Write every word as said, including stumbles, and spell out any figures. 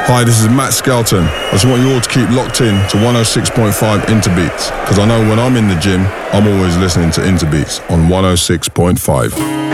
Hi, this is Matt Skelton. I just want you all to keep locked in to one oh six point five Interbeats, because I know when I'm in the gym, I'm always listening to Interbeats on one oh six point five.